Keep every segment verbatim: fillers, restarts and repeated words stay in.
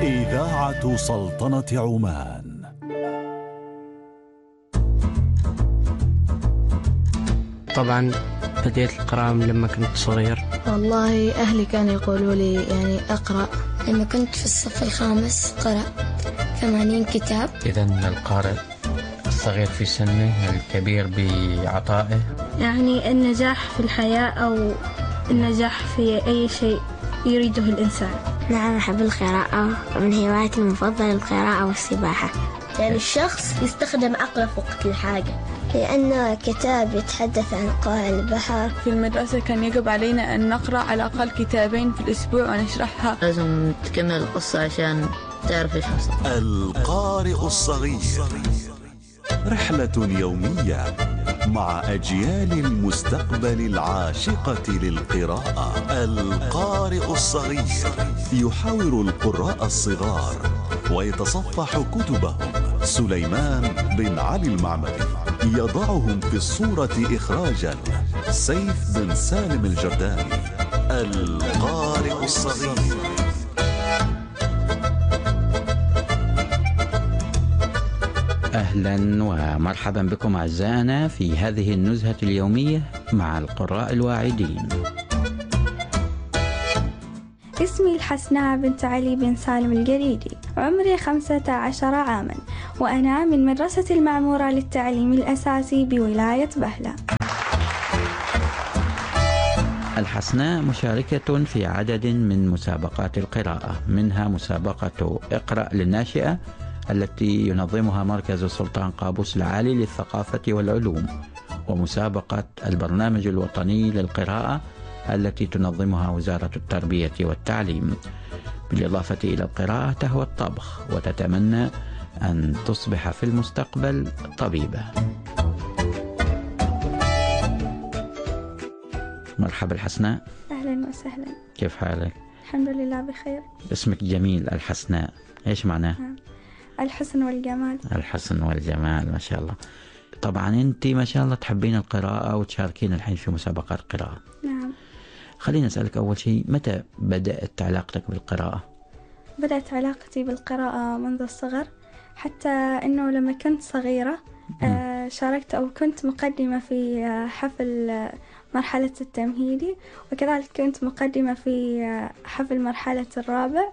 إذاعة سلطنة عمان. طبعا بديت القراءة من لما كنت صغير. والله أهلي كانوا يقولوا لي يعني أقرأ. لما كنت في الصف الخامس قرأ ثمانين كتاب. إذن القارئ الصغير في سنه الكبير بعطائه. يعني النجاح في الحياة أو النجاح في أي شيء يريده الإنسان. نعم أحب القراءة، من هواياتي المفضلة القراءة والسباحة. يعني الشخص يستخدم عقله في وقت الحاجة، لأنه كتاب يتحدث عن قاع البحر. في المدرسة كان يجب علينا أن نقرأ على الأقل كتابين في الأسبوع ونشرحها. لازم تكمل القصة عشان تعرف إيش حصل. القارئ الصغير، رحلة يومية مع أجيال المستقبل العاشقة للقراءة. القارئ الصغير يحاور القراء الصغار ويتصفح كتبهم. سليمان بن علي المعمري يضعهم في الصورة إخراجا. سيف بن سالم الجرداني. القارئ الصغير. أهلا ومرحبا بكم أعزائنا في هذه النزهة اليومية مع القراء الواعدين. اسمي الحسناء بنت علي بن سالم الجريدي، عمري خمسة عشر عاما، وأنا من مدرسة المعمورة للتعليم الأساسي بولاية بهلة. الحسناء مشاركة في عدد من مسابقات القراءة، منها مسابقة اقرأ للناشئة التي ينظمها مركز السلطان قابوس العالي للثقافة والعلوم، ومسابقة البرنامج الوطني للقراءة التي تنظمها وزارة التربية والتعليم. بالإضافة إلى القراءة تهوى الطبخ، وتتمنى أن تصبح في المستقبل طبيبة. مرحبا الحسناء. أهلا وسهلا. كيف حالك؟ الحمد لله بخير. اسمك جميل الحسناء، إيش معناه؟ الحسن والجمال. الحسن والجمال، ما شاء الله. طبعا أنت ما شاء الله تحبين القراءة وتشاركين الحين في مسابقات قراءة. نعم. خليني أسألك أول شيء، متى بدأت علاقتك بالقراءة؟ بدأت علاقتي بالقراءة منذ الصغر، حتى أنه لما كنت صغيرة آه شاركت أو كنت مقدمة في حفل مرحلة التمهيدي، وكذلك كنت مقدمة في حفل مرحلة الرابع.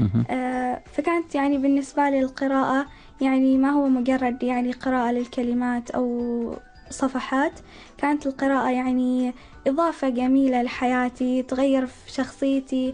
آه فكانت يعني بالنسبة لي القراءة يعني ما هو مجرد يعني قراءة للكلمات أو صفحات، كانت القراءة يعني إضافة جميلة لحياتي، تغير في شخصيتي،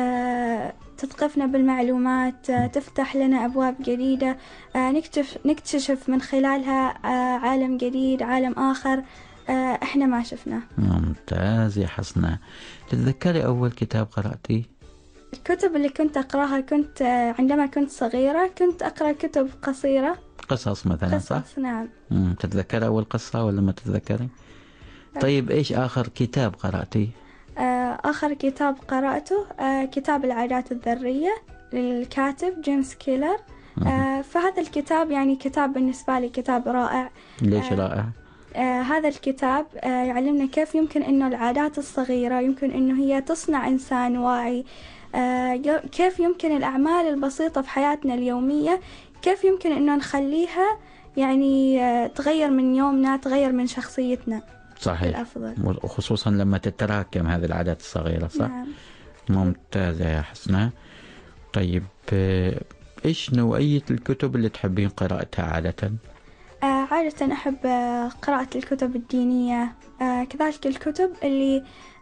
آه تثقفنا بالمعلومات، آه تفتح لنا أبواب جديدة، آه نكتشف, نكتشف من خلالها آه عالم جديد، عالم آخر آه إحنا ما شفناه. ممتاز يا حسناء. تتذكري أول كتاب قرأتيه؟ الكتب اللي كنت أقرأها كنت آه عندما كنت صغيرة كنت أقرأ كتب قصيرة، قصص مثلا. قصص صح؟ نعم. مم. تتذكري أول قصة ولا ما تتذكري؟ طيب إيش آخر كتاب قرأتيه؟ آه آخر كتاب قرأته آه كتاب العادات الذرية للكاتب جيمس كيلر. آه فهذا الكتاب يعني كتاب بالنسبة لي كتاب رائع. ليش آه رائع؟ آه هذا الكتاب آه يعلمنا كيف يمكن إنه العادات الصغيرة يمكن إنه هي تصنع إنسان واعي، آه كيف يمكن الأعمال البسيطة في حياتنا اليومية كيف يمكن إنه نخليها يعني آه تغير من يومنا، تغير من شخصيتنا. صحيح. الأفضل. وخصوصا لما تتراكم هذه العادات الصغيرة. صح؟ نعم. ممتازة يا حسناء. طيب إيش نوعية الكتب اللي تحبين قراءتها عادة؟ آه عادة أحب آه قراءة الكتب الدينية، آه كذلك الكتب اللي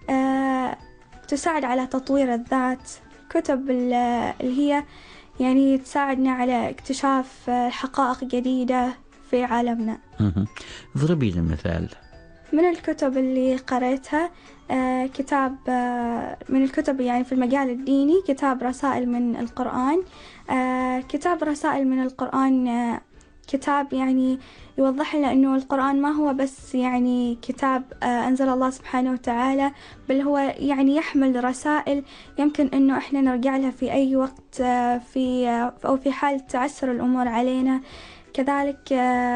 آه تساعد على تطوير الذات، كتب اللي هي يعني تساعدنا على اكتشاف آه حقائق جديدة في عالمنا. ضربي لي مثال. من الكتب اللي قرأتها آه كتاب آه من الكتب يعني في المجال الديني كتاب رسائل من القرآن. آه كتاب رسائل من القرآن آه كتاب يعني يوضح لنا أنه القرآن ما هو بس يعني كتاب آه أنزل الله سبحانه وتعالى، بل هو يعني يحمل رسائل يمكن أنه إحنا نرجع لها في أي وقت آه في آه أو في حال تعسر الأمور علينا. كذلك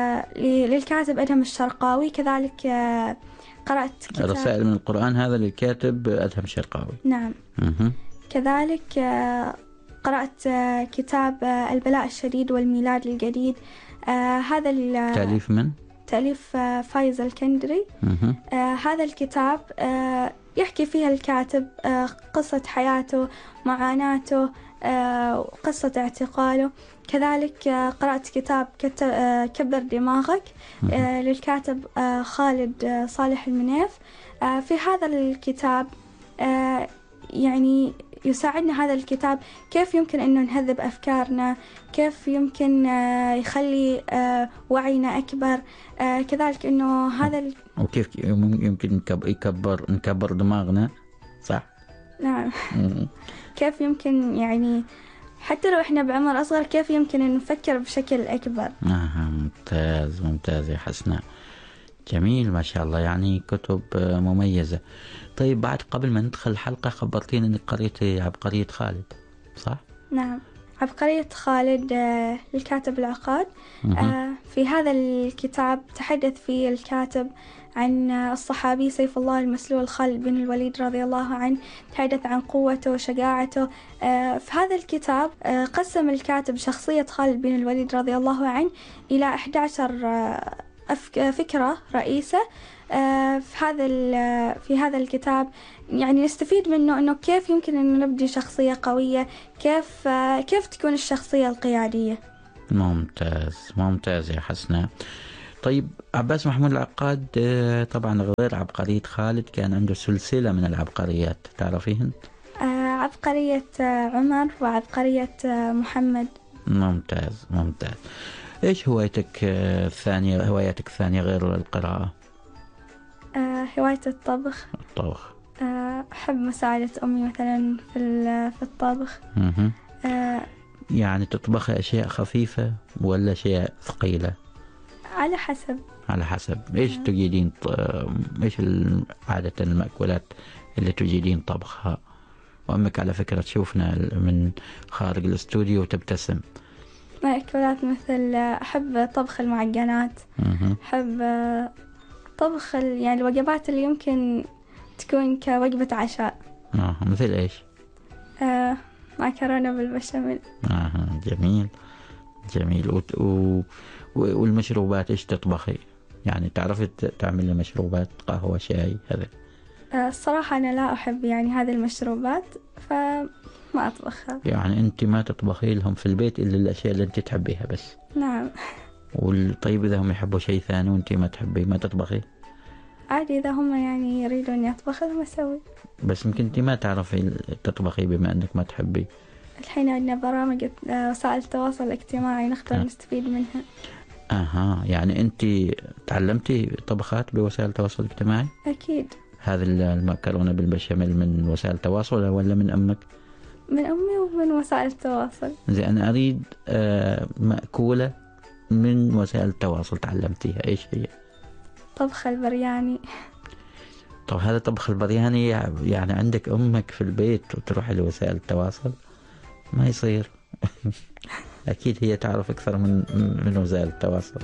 للكاتب أدهم الشرقاوي، كذلك قرأت كتاب رسائل من القرآن، هذا للكاتب أدهم الشرقاوي. نعم. مه. كذلك قرأت آه كتاب آه البلاء الشديد والميلاد الجديد. آه هذا تأليف من؟ تأليف آه فايز الكندري. آه هذا الكتاب آه يحكي فيها الكاتب آه قصة حياته، معاناته، آه قصة اعتقاله. كذلك آه قرأت كتاب آه كبر دماغك آه للكاتب آه خالد آه صالح المنيف. آه في هذا الكتاب آه يعني يساعدنا هذا الكتاب كيف يمكن أنه نهذب أفكارنا، كيف يمكن آه يخلي آه وعينا أكبر. آه كذلك أنه هذا ال... وكيف يمكن يكبر نكبر دماغنا، صح؟ نعم. كيف يمكن يعني حتى لو إحنا بعمر أصغر كيف يمكن أن نفكر بشكل أكبر. آه ممتاز ممتاز يا حسناء، جميل ما شاء الله، يعني كتب مميزة. طيب بعد قبل ما ندخل الحلقة خبرتين أنك قريتي عبقرية خالد، صح؟ نعم، عبقرية خالد للكاتب العقاد. آه في هذا الكتاب تحدث فيه الكاتب عن الصحابي سيف الله المسلول خالد بن الوليد رضي الله عنه، تحدث عن قوته وشجاعته. آه في هذا الكتاب آه قسم الكاتب شخصية خالد بن الوليد رضي الله عنه إلى أحد عشر آه فكرة رئيسة. آه في هذا في هذا الكتاب يعني نستفيد منه إنه كيف يمكن أن نبني شخصية قوية، كيف آه كيف تكون الشخصية القيادية. ممتاز ممتاز يا حسناء. طيب عباس محمود العقاد طبعا غير عبقرية خالد كان عنده سلسلة من العبقريات، تعرفيهن؟ آه عبقرية عمر وعبقرية محمد. ممتاز ممتاز. إيش هوايتك الثانية هوايتك الثانية غير القراءة؟ آه هواية الطبخ. الطبخ. آه أحب مساعدة أمي مثلا في في الطبخ. آه يعني تطبخ أشياء خفيفة ولا أشياء ثقيلة؟ على حسب. على حسب. إيش آه. تجيدين إيش عادة المأكولات اللي تجيدين طبخها؟ وأمك على فكرة تشوفنا من خارج الاستوديو وتبتسم. مأكولات مثل أحب طبخ المعجنات. أحب طبخ يعني الوجبات اللي يمكن تكون كوجبة عشاء. آه مثل إيش؟ آه معكرونة بالبشاميل. آه جميل جميل. و... و... والمشروبات إيش تطبخي؟ يعني تعرفي تعملي مشروبات قهوة شاي هذا؟ آه الصراحة أنا لا أحب يعني هذه المشروبات فما أطبخها. يعني أنت ما تطبخي لهم في البيت إلا الأشياء اللي أنت تحبيها بس؟ نعم. والطيب إذا هم يحبوا شيء ثاني وأنت ما تحبي ما تطبخي؟ عادي إذا هم يعني يريدون أني أطبخ لهم أسوي. بس يمكن أنت ما تعرفي تطبخي بما أنك ما تحبي. الحين عندنا برامج وسائل التواصل الاجتماعي نقدر آه. نستفيد منها. أها يعني أنت تعلمتي طبخات بوسائل التواصل الاجتماعي؟ أكيد. هذا المكرونة بالبشاميل من وسائل التواصل ولا من أمك؟ من أمي ومن وسائل التواصل. زي أنا أريد آه مأكولة من وسائل التواصل تعلمتيها، إيش هي؟ طبخ البرياني. طب هذا طبخ البرياني يعني عندك أمك في البيت وتروح لوسائل التواصل؟ ما يصير. أكيد هي تعرف أكثر من من وسائل التواصل.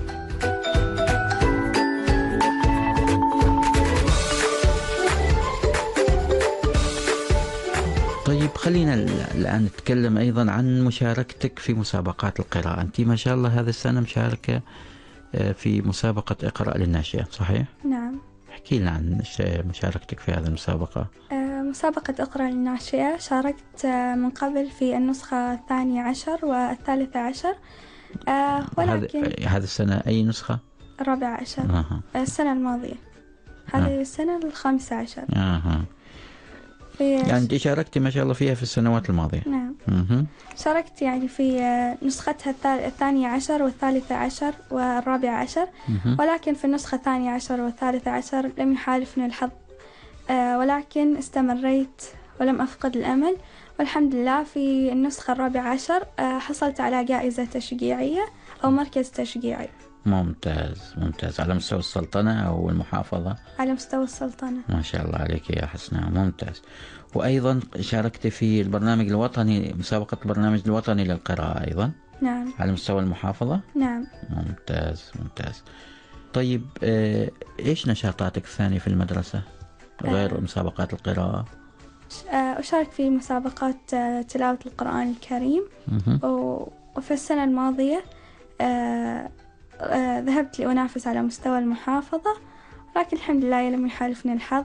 طيب خلينا الآن نتكلم أيضا عن مشاركتك في مسابقات القراءة. أنت ما شاء الله هذا السنة مشاركة في مسابقة اقرأ للناشئة، صحيح؟ نعم. احكي لنا عن مشاركتك في هذه المسابقة. مسابقة اقرأ للناشئة شاركت من قبل في النسخة الثانية عشر والثالثة عشر، ولكن هذه السنة أي نسخة؟ الرابعة عشر. آه. السنة الماضية هذه آه. السنة الخامسة عشر. آه. يعني أنت شاركتي ما شاء الله فيها في السنوات الماضية. نعم. مه. شاركت يعني في نسختها الثانية عشر والثالثة عشر والرابعة عشر، مه. ولكن في النسخة الثانية عشر والثالثة عشر لم يحالفني الحظ، آه ولكن استمريت ولم أفقد الأمل، والحمد لله في النسخة الرابعة عشر آه حصلت على جائزة تشجيعية أو مركز تشجيعي. ممتاز ممتاز. على مستوى السلطنة أو المحافظة؟ على مستوى السلطنة. ما شاء الله عليك يا حسناء، ممتاز. وأيضا شاركت في البرنامج الوطني، مسابقة البرنامج الوطني للقراءة أيضا؟ نعم. على مستوى المحافظة؟ نعم. ممتاز ممتاز. طيب إيش نشاطاتك الثانية في المدرسة غير أه مسابقات القراءة؟ أشارك في مسابقات تلاوة القرآن الكريم. وفي السنة الماضية ذهبت لأنافس على مستوى المحافظة، لكن الحمد لله لم يحالفني الحظ.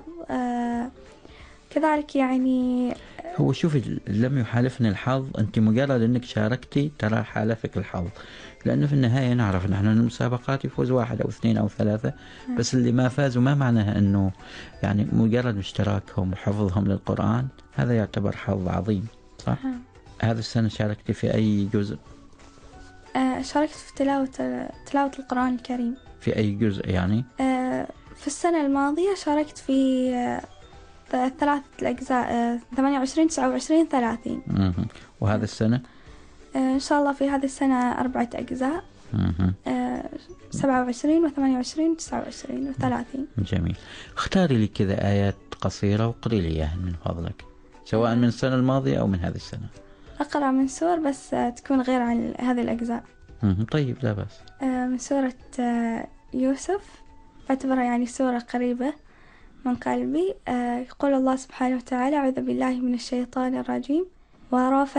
كذلك يعني هو شوفي، لم يحالفني الحظ، أنت مجرد أنك شاركتي ترى حالفك الحظ، لأنه في النهاية نعرف نحن المسابقات يفوز واحد أو اثنين أو ثلاثة، بس اللي ما فازوا ما معناها أنه يعني مجرد اشتراكهم وحفظهم للقرآن هذا يعتبر حظ عظيم، صح؟ هذا السنة شاركتي في أي جزء؟ شاركت في تلاوة تلاوة القرآن الكريم. في أي جزء يعني؟ في السنة الماضية شاركت في ثلاثة الأجزاء، ثمانية وعشرين تسعة وعشرين ثلاثين. وهذا السنة؟ إن شاء الله في هذه السنة أربعة أجزاء، سبعة وعشرين وثمانية وعشرين وتسعة وعشرين وثلاثين. جميل. اختاري لي كذا آيات قصيرة وقري لي إياها من فضلك، سواء من السنة الماضية أو من هذه السنة. أقرأ من سور بس تكون غير عن هذه الأجزاء. طيب لا بأس. من سورة يوسف، أعتبرها يعني سورة قريبة من قلبي. يقول الله سبحانه وتعالى: أعوذ بالله من الشيطان الرجيم، ورفع